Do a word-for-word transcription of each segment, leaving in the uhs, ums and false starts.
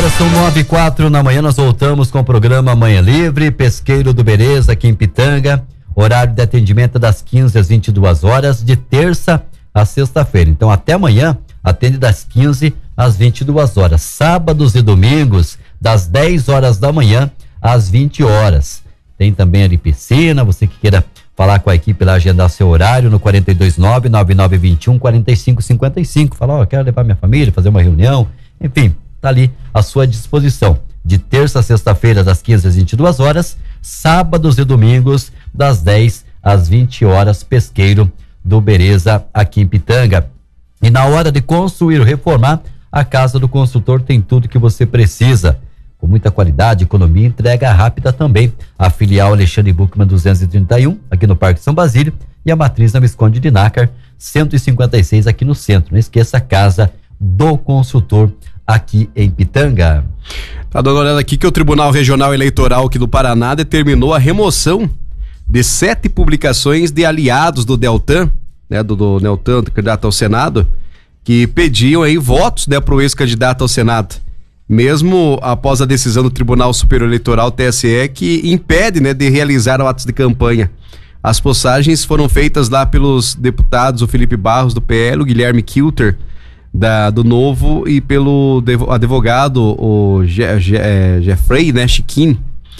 Agora são nove e quatro na manhã, nós voltamos com o programa Manhã Livre, Pesqueiro do Bereza, aqui em Pitanga. Horário de atendimento das quinze às vinte e duas horas, de terça a sexta-feira. Então, até amanhã, atende das quinze às vinte e duas horas. Sábados e domingos, das dez horas da manhã às vinte horas. Tem também ali piscina, você que queira falar com a equipe lá, agendar seu horário no quatro dois nove, nove nove dois um, quatro cinco cinco cinco. Falar, ó, oh, quero levar minha família, fazer uma reunião. Enfim, tá ali à sua disposição. De terça a sexta-feira, das quinze às vinte e duas horas. Sábados e domingos, das dez às vinte horas, Pesqueiro do Bereza, aqui em Pitanga. E na hora de construir ou reformar, a Casa do Construtor tem tudo que você precisa. Com muita qualidade, economia e entrega rápida também. A filial Alexandre Buchmann duzentos e trinta e um, aqui no Parque São Basílio, e a matriz na Visconde de Nácar, cento e cinquenta e seis, aqui no centro. Não esqueça, a Casa do Construtor, aqui em Pitanga. Tá dando uma olhada aqui que o Tribunal Regional Eleitoral aqui do Paraná determinou a remoção de sete publicações de aliados do Deltan, né, do, do Deltan, candidato ao Senado, que pediam aí votos, né, pro ex-candidato ao Senado. Mesmo após a decisão do Tribunal Superior Eleitoral, T S E, que impede, né, de realizar atos de campanha. As postagens foram feitas lá pelos deputados, o Felipe Barros, do P L, o Guilherme Kilter, da, do Novo, e pelo advogado, o Je, Je, é, Jeffrey, né, Chiquin.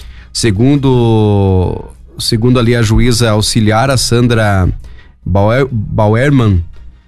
Segundo, segundo ali a juíza auxiliar, a Sandra Bauer, Bauerman,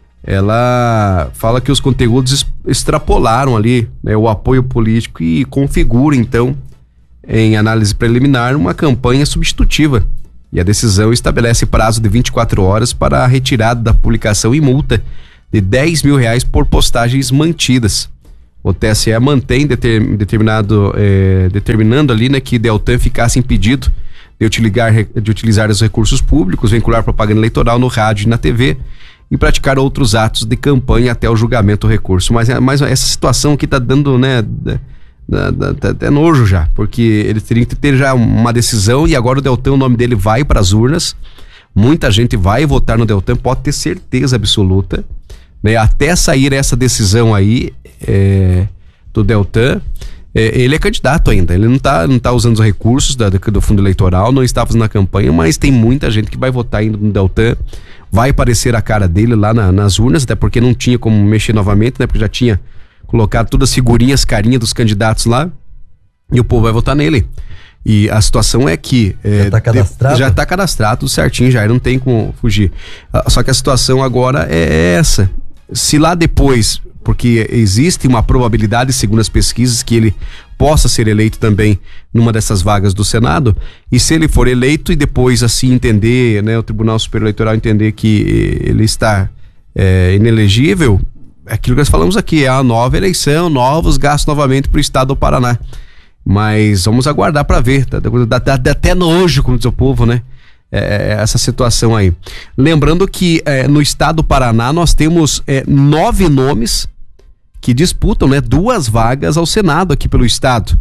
ela fala que os conteúdos extrapolaram ali, né, o apoio político e configura, então, em análise preliminar, uma campanha substitutiva. E a decisão estabelece prazo de vinte e quatro horas para a retirada da publicação e multa de dez mil reais por postagens mantidas. O T S E mantém deter, determinado, eh, determinando ali, né, que Deltan ficasse impedido de utilizar, de utilizar os recursos públicos, vincular propaganda eleitoral no rádio e na T V e praticar outros atos de campanha até o julgamento do recurso. Mas, mas essa situação aqui tá dando, né, dá, dá, dá até nojo já, porque eles teriam que ter já uma decisão, e agora o Deltan, o nome dele vai para as urnas, muita gente vai votar no Deltan, pode ter certeza absoluta, né, até sair essa decisão aí é, do Deltan. É, ele é candidato ainda, ele não tá, não tá usando os recursos da, do fundo eleitoral, não está fazendo a campanha, mas tem muita gente que vai votar ainda no Deltan, vai aparecer a cara dele lá na, nas urnas, até porque não tinha como mexer novamente, né, porque já tinha colocado todas as figurinhas, carinha dos candidatos lá, e o povo vai votar nele. E a situação é que é, já tá cadastrado? De, já tá cadastrado, tudo certinho, já não tem como fugir. Ah, só que a situação agora é essa. Se lá depois, porque existe uma probabilidade, segundo as pesquisas, que ele possa ser eleito também numa dessas vagas do Senado, e se ele for eleito e depois assim entender, né, o Tribunal Superior Eleitoral entender que ele está é, inelegível, aquilo que nós falamos aqui, é a nova eleição, novos gastos novamente para o estado do Paraná. Mas vamos aguardar para ver, tá? Dá, dá, dá até nojo, como diz o povo, né? É, essa situação aí. Lembrando que é, no estado do Paraná nós temos é, nove nomes que disputam, né, duas vagas ao Senado aqui pelo estado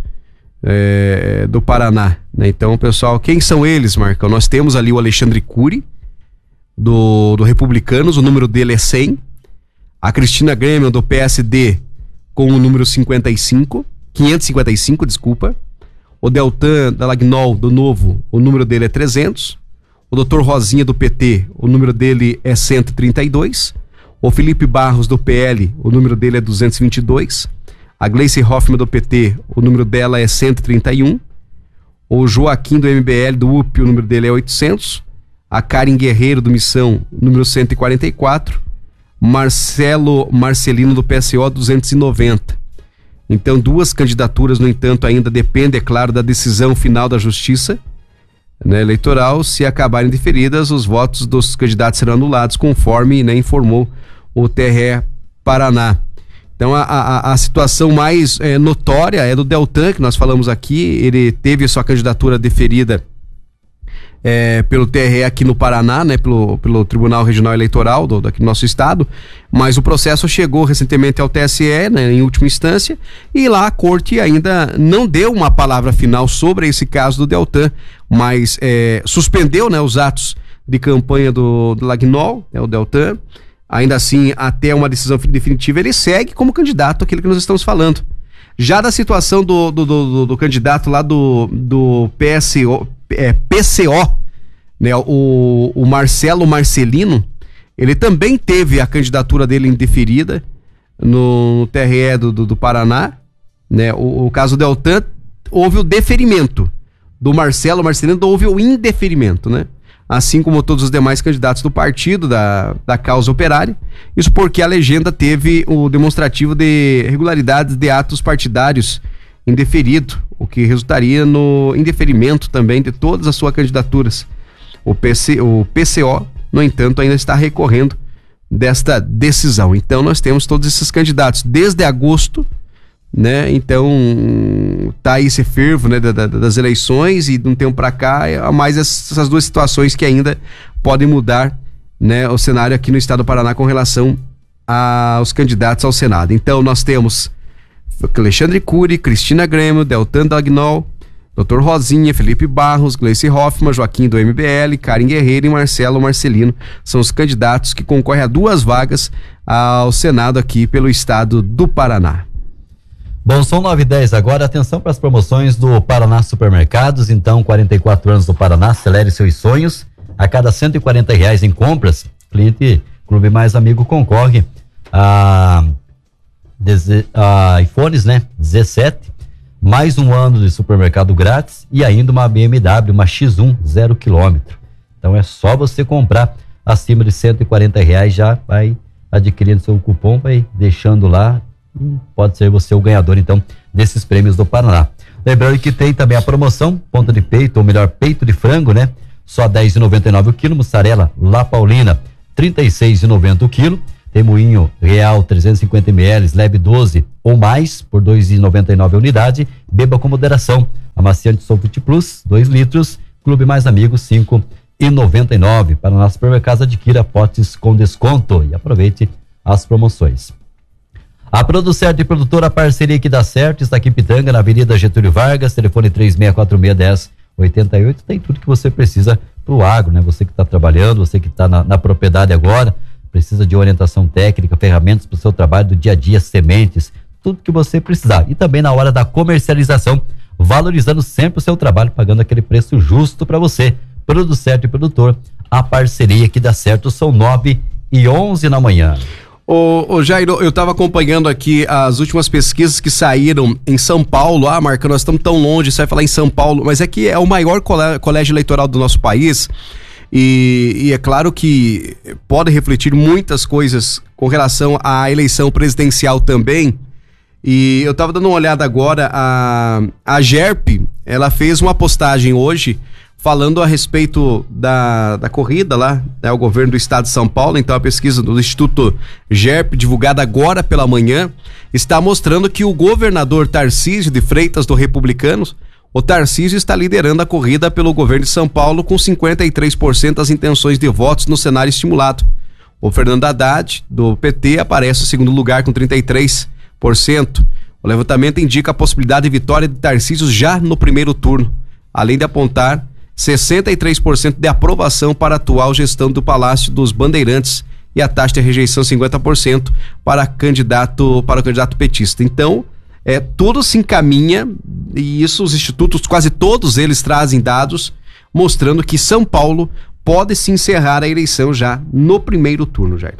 é, do Paraná, né? Então, pessoal, quem são eles, Marcão? Nós temos ali o Alexandre Cury, do, do Republicanos, o número dele é cem. A Cristina Grêmio, do P S D, com o número cinquenta e cinco, quinhentos e cinquenta e cinco, desculpa. O Deltan Dallagnol, do Novo, o número dele é trezentos. O doutor Rosinha, do P T, o número dele é cento e trinta e dois. O Felipe Barros, do P L, o número dele é duzentos e vinte e dois. A Gleice Hoffmann, do P T, o número dela é cento e trinta e um. O Joaquim, do M B L, do U P, o número dele é oitocentos. A Karen Guerreiro, do Missão, número cento e quarenta e quatro. Marcelo Marcelino, do P S O, duzentos e noventa. Então, duas candidaturas, no entanto, ainda dependem, é claro, da decisão final da Justiça, né, eleitoral. Se acabarem deferidas, os votos dos candidatos serão anulados, conforme, né, informou o T R E Paraná. Então, a, a, a situação mais é, notória é do Deltan, que nós falamos aqui. Ele teve sua candidatura deferida É, pelo T R E aqui no Paraná, né, pelo, pelo Tribunal Regional Eleitoral do, daqui do nosso estado, mas o processo chegou recentemente ao T S E, né, em última instância, e lá a corte ainda não deu uma palavra final sobre esse caso do Deltan, mas é, suspendeu, né, os atos de campanha do, do Dallagnol, né, o Deltan. Ainda assim, até uma decisão definitiva, ele segue como candidato, aquele que nós estamos falando. Já da situação do, do, do, do candidato lá do, do P S O, é, P C O, né, o, o Marcelo Marcelino, ele também teve a candidatura dele indeferida no T R E do, do, do Paraná, né? O, o caso Deltan, houve o deferimento. Do Marcelo Marcelino, houve o indeferimento, né? Assim como todos os demais candidatos do partido, da, da causa operária. Isso porque a legenda teve o demonstrativo de irregularidades de atos partidários indeferido, o que resultaria no indeferimento também de todas as suas candidaturas. O, P C, o P C O, no entanto, ainda está recorrendo desta decisão. Então nós temos todos esses candidatos desde agosto, né? Então tá aí esse fervo, né, da, da, das eleições, e de um tempo para cá há mais essas duas situações que ainda podem mudar, né, o cenário aqui no estado do Paraná com relação aos candidatos ao Senado. Então nós temos Alexandre Cury, Cristina Grêmio, Deltan Dagnol, doutor Rosinha, Felipe Barros, Gleice Hoffmann, Joaquim do M B L, Karen Guerreiro e Marcelo Marcelino são os candidatos que concorrem a duas vagas ao Senado aqui pelo estado do Paraná. Bom, são nove e dez agora, atenção para as promoções do Paraná Supermercados. Então, quarenta e quatro anos do Paraná, acelere seus sonhos. A cada cento e quarenta reais em compras, cliente Clube Mais Amigo concorre a, a iPhones, né, dezessete, mais um ano de supermercado grátis e ainda uma B M W, uma X um, zero quilômetro. Então é só você comprar acima de cento e quarenta reais, já vai adquirindo seu cupom, vai deixando lá e pode ser você o ganhador então desses prêmios do Paraná. Lembrando que tem também a promoção ponta de peito, ou melhor, peito de frango, né? Só dez reais e noventa e nove centavos o quilo, mussarela La Paulina, trinta e seis reais e noventa centavos o quilo. Tem moinho real trezentos e cinquenta mililitros, leve doze ou mais, por dois reais e noventa e nove centavos a unidade. Beba com moderação. Amaciante Solfit Plus, dois litros. Clube Mais Amigos, cinco reais e noventa e nove centavos. Para nossos supermercados, adquira potes com desconto e aproveite as promoções. A Producerto e Produtora, parceria que dá certo, está aqui em Pitanga, na Avenida Getúlio Vargas, telefone três seis quatro seis, um zero oito oito. Tem tudo que você precisa pro agro, né? Você que está trabalhando, você que está na, na propriedade agora, precisa de orientação técnica, ferramentas para o seu trabalho do dia a dia, sementes, tudo que você precisar. E também na hora da comercialização, valorizando sempre o seu trabalho, pagando aquele preço justo para você. Producerto e Produtor, a parceria que dá certo. São nove e onze na manhã. Ô, ô Jair, eu estava acompanhando aqui as últimas pesquisas que saíram em São Paulo. Ah, Marca, nós estamos tão longe, você vai falar em São Paulo, mas é que é o maior colégio eleitoral do nosso país. E, e é claro que pode refletir muitas coisas com relação à eleição presidencial também. E eu estava dando uma olhada agora, a, a GERP, ela fez uma postagem hoje falando a respeito da, da corrida lá, né, o governo do estado de São Paulo. Então a pesquisa do Instituto GERP, divulgada agora pela manhã, está mostrando que o governador Tarcísio de Freitas, do Republicanos, o Tarcísio está liderando a corrida pelo governo de São Paulo com cinquenta e três por cento das intenções de votos no cenário estimulado. O Fernando Haddad, do P T, aparece no segundo lugar com trinta e três por cento. O levantamento indica a possibilidade de vitória de Tarcísio já no primeiro turno, além de apontar sessenta e três por cento de aprovação para a atual gestão do Palácio dos Bandeirantes e a taxa de rejeição cinquenta por cento para, candidato, para o candidato petista. Então, é, tudo se encaminha, e isso os institutos, quase todos eles trazem dados mostrando que São Paulo pode se encerrar a eleição já no primeiro turno, Jair.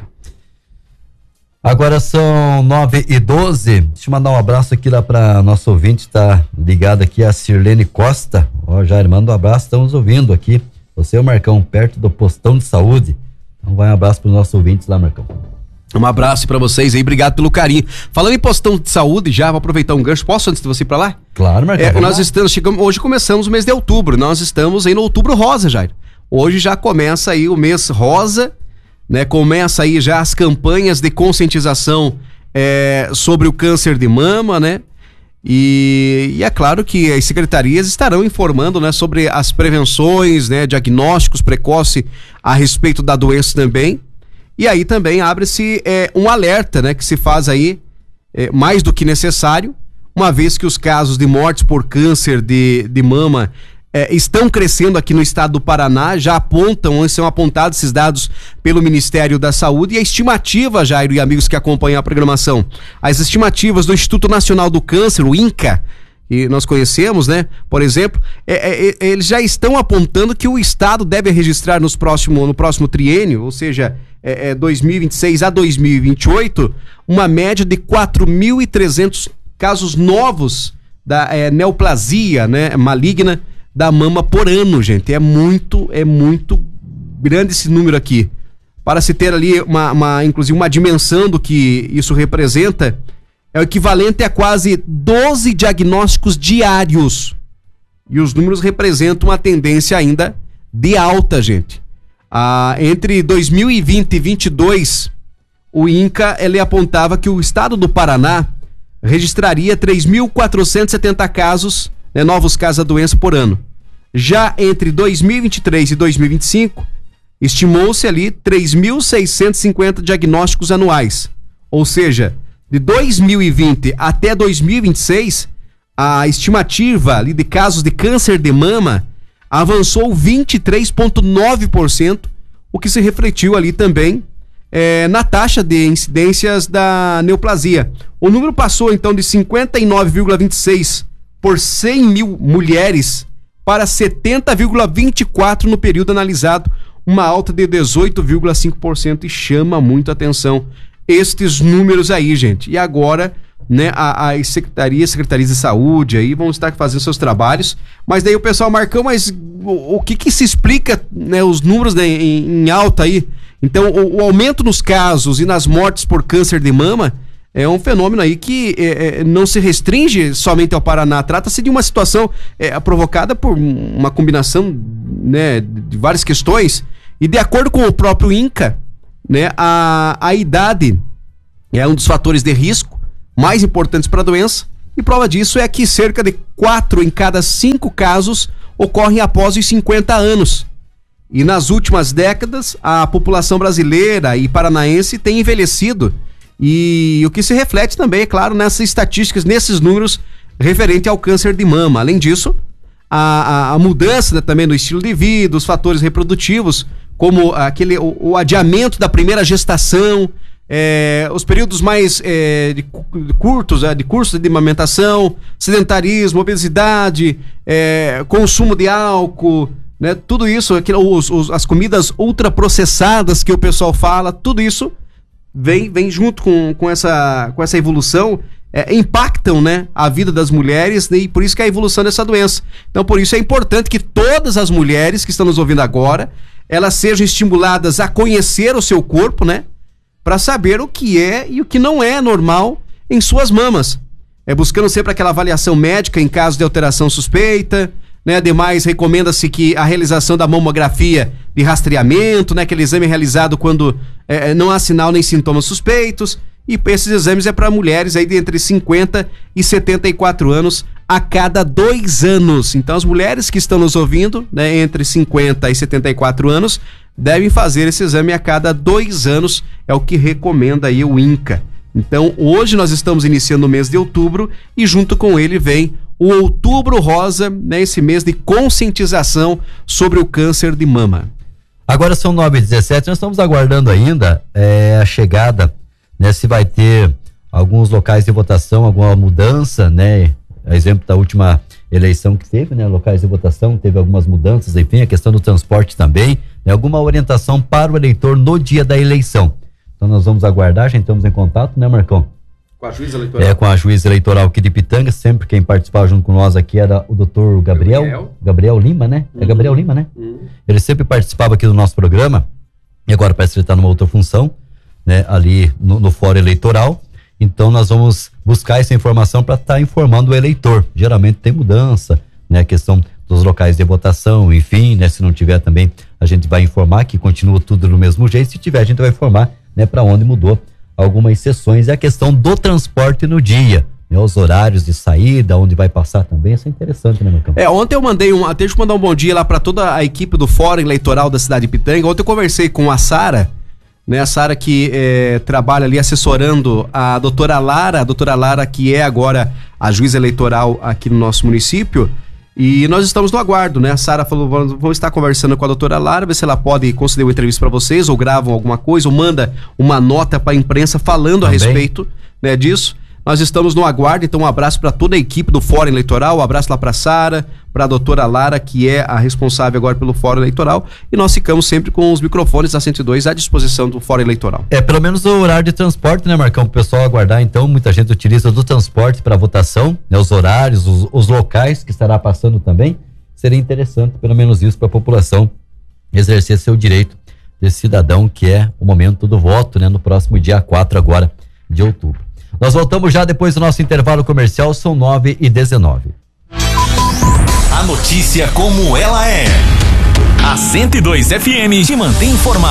Agora são nove e doze. Deixa eu mandar um abraço aqui lá para nosso ouvinte, tá ligado aqui, a Sirlene Costa. Ó, Jair, manda um abraço, estamos ouvindo aqui. Você é o Marcão, perto do postão de saúde. Então vai um abraço para os nossos ouvintes lá, Marcão. Um abraço para vocês aí, obrigado pelo carinho. Falando em postão de saúde, já vou aproveitar um gancho. Posso antes de você ir para lá? Claro, Marcão. É, nós estamos, chegamos, hoje começamos o mês de outubro, nós estamos aí no outubro rosa, Jair. Hoje já começa aí o mês rosa, né? Começa aí já as campanhas de conscientização é, sobre o câncer de mama, né? E, e é claro que as secretarias estarão informando, né, sobre as prevenções, né, diagnósticos precoces a respeito da doença também. E aí também abre-se é, um alerta, né, que se faz aí é, mais do que necessário, uma vez que os casos de mortes por câncer de, de mama é, estão crescendo aqui no estado do Paraná, já apontam, são apontados esses dados pelo Ministério da Saúde, e a estimativa, Jairo e amigos que acompanham a programação, as estimativas do Instituto Nacional do Câncer, o INCA, e nós conhecemos, né? Por exemplo, é, é, eles já estão apontando que o estado deve registrar nos próximo, no próximo triênio, ou seja, é, é dois mil e vinte e seis a dois mil e vinte e oito, uma média de quatro mil e trezentos casos novos da é, neoplasia, né, maligna da mama por ano, gente. É muito, é muito grande esse número aqui. Para se ter ali uma, uma inclusive uma dimensão do que isso representa, é o equivalente a quase doze diagnósticos diários. E os números representam uma tendência ainda de alta, gente. Ah, entre dois mil e vinte e dois mil e vinte e dois, o INCA ele apontava que o estado do Paraná registraria três mil quatrocentos e setenta casos, né, novos casos da doença por ano. Já entre dois mil e vinte e três e dois mil e vinte e cinco, estimou-se ali três mil seiscentos e cinquenta diagnósticos anuais. Ou seja, de dois mil e vinte até dois mil e vinte e seis, a estimativa ali de casos de câncer de mama avançou vinte e três vírgula nove por cento, o que se refletiu ali também é, na taxa de incidências da neoplasia. O número passou então de cinquenta e nove vírgula vinte e seis por cem mil mulheres para setenta vírgula vinte e quatro no período analisado, uma alta de dezoito vírgula cinco por cento, e chama muito atenção estes números aí, gente. E agora, né, as secretarias, secretarias de saúde aí vão estar fazendo seus trabalhos, mas daí o pessoal marcou, mas o, o que que se explica, né, os números, né, em, em alta aí? Então, o, o aumento nos casos e nas mortes por câncer de mama é um fenômeno aí que é, é, não se restringe somente ao Paraná. Trata-se de uma situação é, provocada por uma combinação, né, de várias questões, e de acordo com o próprio INCA, né, a, a idade é um dos fatores de risco mais importantes para a doença, e prova disso é que cerca de quatro em cada cinco casos ocorrem após os cinquenta anos. E nas últimas décadas, a população brasileira e paranaense tem envelhecido, e o que se reflete também, é claro, nessas estatísticas, nesses números referente ao câncer de mama. Além disso, a, a, a mudança, né, também no estilo de vida, os fatores reprodutivos, como aquele, o, o adiamento da primeira gestação, é, os períodos mais é, de, de curtos, é, de curso de amamentação, sedentarismo, obesidade, é, consumo de álcool, né, tudo isso, aquilo, os, os, as comidas ultraprocessadas que o pessoal fala, tudo isso vem, vem junto com, com, essa, com essa evolução, é, impactam, né, a vida das mulheres, né, e por isso que é a evolução dessa doença. Então, por isso é importante que todas as mulheres que estão nos ouvindo agora, elas sejam estimuladas a conhecer o seu corpo, né? Para saber o que é e o que não é normal em suas mamas. É buscando sempre aquela avaliação médica em caso de alteração suspeita, né? Ademais, recomenda-se que a realização da mamografia de rastreamento, né? Aquele exame realizado quando é, não há sinal nem sintomas suspeitos. E esses exames é para mulheres aí de entre cinquenta e setenta e quatro anos a cada dois anos. Então as mulheres que estão nos ouvindo, né, entre cinquenta e setenta e quatro anos, devem fazer esse exame a cada dois anos, é o que recomenda aí o INCA. Então hoje nós estamos iniciando o mês de outubro e junto com ele vem o Outubro Rosa, né, esse mês de conscientização sobre o câncer de mama. Agora são nove e dezessete, nós estamos aguardando ainda é, a chegada, né, se vai ter alguns locais de votação, alguma mudança, né? Exemplo da última eleição que teve, né? Locais de votação, teve algumas mudanças, enfim, a questão do transporte também, né? Alguma orientação para o eleitor no dia da eleição. Então nós vamos aguardar, já estamos em contato, né, Marcão? Com a juíza eleitoral. É, com a juíza eleitoral aqui de Pitanga, sempre quem participava junto com nós aqui era o doutor Gabriel, Gabriel, Gabriel Lima, né? Uhum. É Gabriel Lima, né? Uhum. Ele sempre participava aqui do nosso programa, e agora parece que ele está numa outra função, né? Ali no, no fórum eleitoral. Então nós vamos buscar essa informação para estar tá informando o eleitor. Geralmente tem mudança, né? A questão dos locais de votação, enfim, né? Se não tiver também, a gente vai informar que continua tudo do mesmo jeito. Se tiver, a gente vai informar, né? Para onde mudou algumas sessões. E a questão do transporte no dia, né? Os horários de saída, onde vai passar também, isso é interessante, né, meu campo? É, ontem eu mandei um, deixa eu mandar um bom dia lá para toda a equipe do Fórum Eleitoral da cidade de Pitanga. Ontem eu conversei com a Sara, né, a Sara que é, trabalha ali assessorando a doutora Lara, a doutora Lara que é agora a juíza eleitoral aqui no nosso município, E nós estamos no aguardo, né? A Sara falou, vamos, vamos estar conversando com a doutora Lara, ver se ela pode conceder uma entrevista para vocês, ou gravam alguma coisa, ou manda uma nota para a imprensa falando Também. a respeito, né, disso. Nós estamos no aguardo, então um abraço para toda a equipe do Fórum Eleitoral, um abraço lá para a Sara, para a doutora Lara, que é a responsável agora pelo Fórum Eleitoral, e nós ficamos sempre com os microfones da cento e dois à disposição do Fórum Eleitoral. É, pelo menos o horário de transporte, né, Marcão, para o pessoal aguardar, então, muita gente utiliza do transporte para votação, né, os horários, os, os locais que estará passando também, seria interessante, pelo menos isso, para a população exercer seu direito de cidadão, que é o momento do voto, né, no próximo dia quatro agora de outubro. Nós voltamos já depois do nosso intervalo comercial, são nove e dezenove. A notícia como ela é. A cento e dois F M te mantém informado.